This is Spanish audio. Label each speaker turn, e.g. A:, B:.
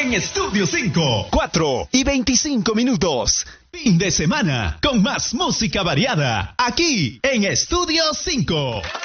A: en Estudio 5. 4:25. Fin de semana con más música variada aquí en Estudio 5.